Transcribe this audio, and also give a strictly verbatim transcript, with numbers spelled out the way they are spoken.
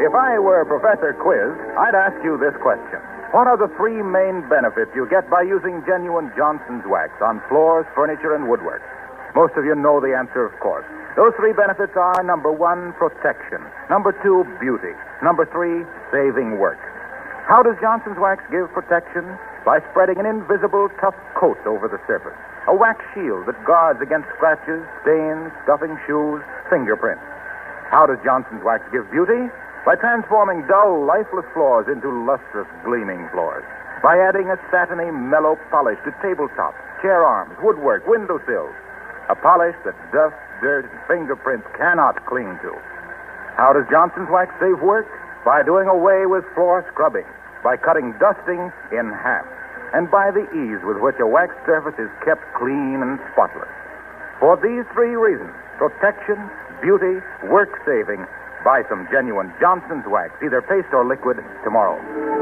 If I were Professor Quiz, I'd ask you this question. What are the three main benefits you get by using genuine Johnson's wax on floors, furniture, and woodwork? Most of you know the answer, of course. Those three benefits are, number one, protection. Number two, beauty. Number three, saving work. How does Johnson's wax give protection? By spreading an invisible, tough coat over the surface. A wax shield that guards against scratches, stains, scuffing shoes, fingerprints. How does Johnson's wax give beauty? By transforming dull, lifeless floors into lustrous, gleaming floors. By adding a satiny, mellow polish to tabletops, chair arms, woodwork, windowsills. A polish that dust, dirt, and fingerprints cannot cling to. How does Johnson's wax save work? By doing away with floor scrubbing. By cutting dusting in half. And by the ease with which a wax surface is kept clean and spotless. For these three reasons, protection, beauty, work saving, buy some genuine Johnson's wax, either paste or liquid, tomorrow.